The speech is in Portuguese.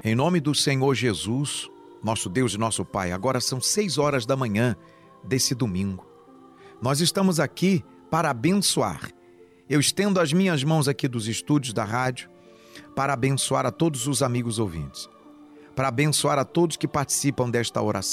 Em nome do Senhor Jesus, nosso Deus e nosso Pai, agora são 6 horas da manhã desse domingo. Nós estamos aqui para abençoar. Eu estendo as minhas mãos aqui dos estúdios da rádio para abençoar a todos os amigos ouvintes, para abençoar a todos que participam desta oração.